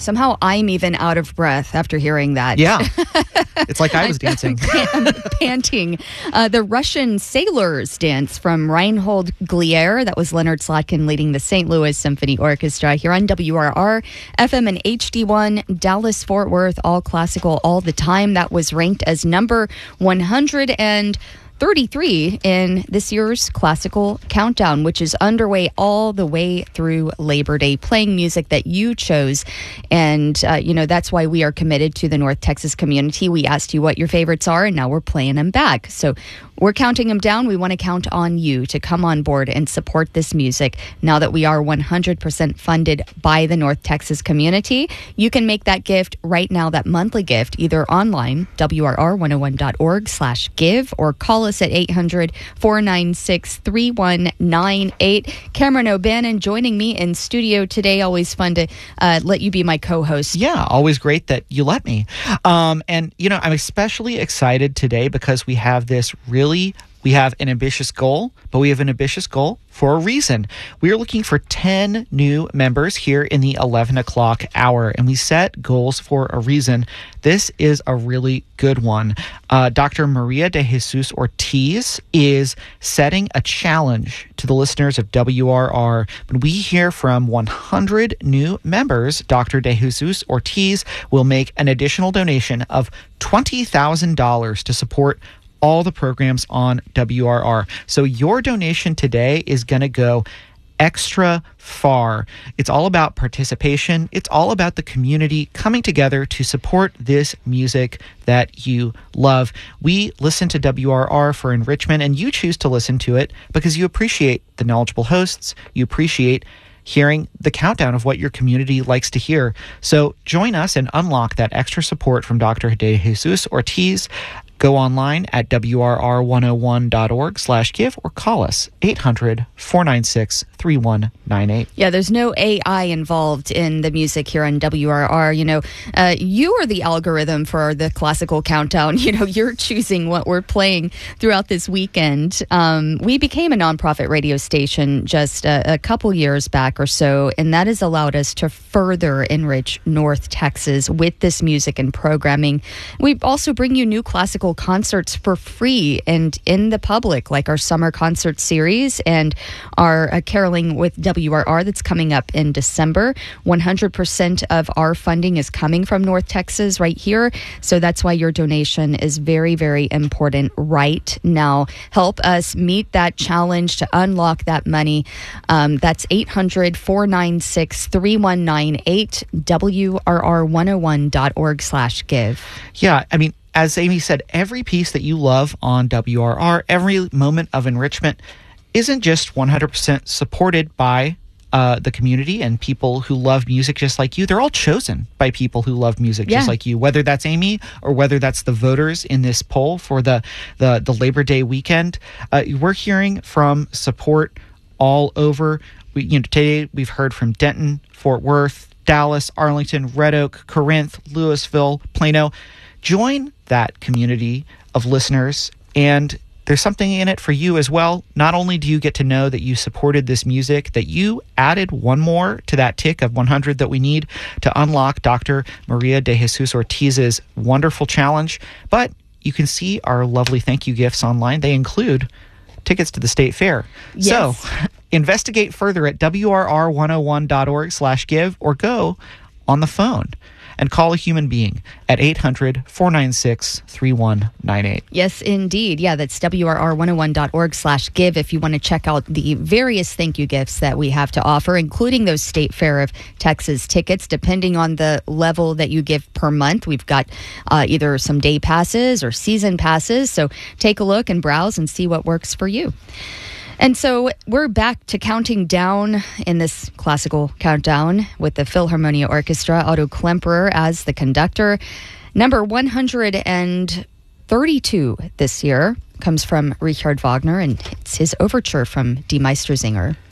Somehow I'm even out of breath after hearing that. Yeah. It's like I was dancing. I'm panting. The Russian Sailors Dance from Reinhold Glier. That was Leonard Slotkin leading the St. Louis Symphony Orchestra here on WRR, FM and HD1, Dallas, Fort Worth, all classical all the time. That was ranked as number 133 in this year's Classical Countdown, which is underway all the way through Labor Day, playing music that you chose. And, that's why we are committed to the North Texas community. We asked you what your favorites are, and now we're playing them back. So we're counting them down. We want to count on you to come on board and support this music. Now that we are 100% funded by the North Texas community, you can make that gift right now, that monthly gift, either online, WRR101.org/give, or call us at 800-496-3198. Cameron O'Bannon joining me in studio today. Always fun to let you be my co-host. Yeah, always great that you let me. I'm especially excited today because we have we have an ambitious goal, but we have an ambitious goal for a reason. We are looking for 10 new members here in the 11 o'clock hour, and we set goals for a reason. This is a really good one. Dr. Maria de Jesus Ortiz is setting a challenge to the listeners of WRR. When we hear from 100 new members, Dr. de Jesus Ortiz will make an additional donation of $20,000 to support all the programs on WRR. So your donation today is going to go extra far. It's all about participation. It's all about the community coming together to support this music that you love. We listen to WRR for enrichment, and you choose to listen to it because you appreciate the knowledgeable hosts. You appreciate hearing the countdown of what your community likes to hear. So join us and unlock that extra support from Dr. de Jesus Ortiz. Go online at WRR101.org/give or call us 800-496-3198. Yeah, there's no AI involved in the music here on WRR. You are the algorithm for the Classical Countdown. You're choosing what we're playing throughout this weekend. We became a nonprofit radio station just a couple years back or so, and that has allowed us to further enrich North Texas with this music and programming. We also bring you new classical concerts for free and in the public, like our summer concert series and our caroling with WRR that's coming up in December. 100% of our funding is coming from North Texas right here, so that's why your donation is very, very important right now. Help us meet that challenge to unlock that money. That's 800-496-3198, WRR101.org/give. Yeah, as Amy said, every piece that you love on WRR, every moment of enrichment isn't just 100% supported by the community and people who love music just like you. They're all chosen by people who love music just like you, whether that's Amy or whether that's the voters in this poll for the Labor Day weekend. We're hearing from support all over. Today we've heard from Denton, Fort Worth, Dallas, Arlington, Red Oak, Corinth, Louisville, Plano. Join that community of listeners, and there's something in it for you as well. Not only do you get to know that you supported this music, that you added one more to that tick of 100 that we need to unlock Dr. Maria de Jesus Ortiz's wonderful challenge, but you can see our lovely thank you gifts online. They include tickets to the state fair. Yes. So investigate further at WRR101.org/give or go on the phone and call a human being at 800-496-3198. Yes, indeed. Yeah, that's WRR101.org/give if you want to check out the various thank you gifts that we have to offer, including those State Fair of Texas tickets, depending on the level that you give per month. We've got either some day passes or season passes, so take a look and browse and see what works for you. And so we're back to counting down in this Classical Countdown with the Philharmonia Orchestra, Otto Klemperer as the conductor. Number 132 this year comes from Richard Wagner, and it's his overture from Die Meistersinger.